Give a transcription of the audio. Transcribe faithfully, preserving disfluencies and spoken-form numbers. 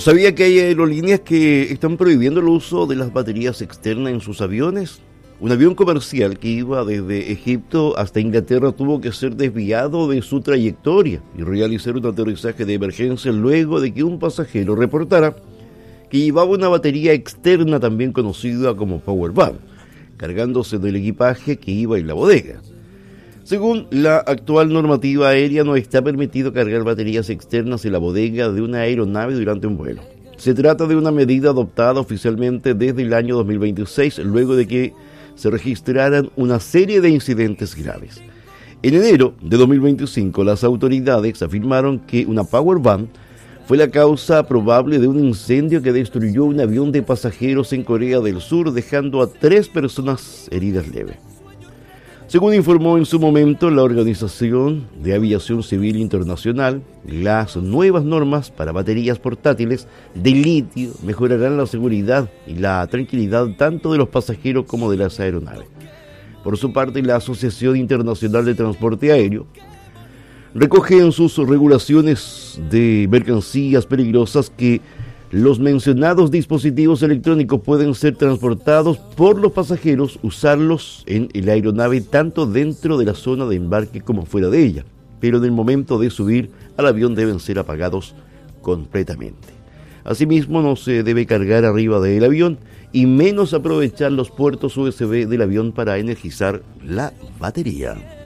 ¿Sabía que hay aerolíneas que están prohibiendo el uso de las baterías externas en sus aviones? Un avión comercial que iba desde Egipto hasta Inglaterra tuvo que ser desviado de su trayectoria y realizar un aterrizaje de emergencia luego de que un pasajero reportara que llevaba una batería externa, también conocida como power bank, cargándose del equipaje que iba en la bodega. Según la actual normativa aérea, no está permitido cargar baterías externas en la bodega de una aeronave durante un vuelo. Se trata de una medida adoptada oficialmente desde el año dos mil veintiséis, luego de que se registraran una serie de incidentes graves. En enero de dos mil veinticinco, las autoridades afirmaron que una power bank fue la causa probable de un incendio que destruyó un avión de pasajeros en Corea del Sur, dejando a tres personas heridas leves. Según informó en su momento la Organización de Aviación Civil Internacional, las nuevas normas para baterías portátiles de litio mejorarán la seguridad y la tranquilidad tanto de los pasajeros como de las aeronaves. Por su parte, la Asociación Internacional de Transporte Aéreo recoge en sus regulaciones de mercancías peligrosas que los mencionados dispositivos electrónicos pueden ser transportados por los pasajeros, usarlos en la aeronave tanto dentro de la zona de embarque como fuera de ella, pero en el momento de subir al avión deben ser apagados completamente. Asimismo, no se debe cargar arriba del avión y menos aprovechar los puertos U S B del avión para energizar la batería.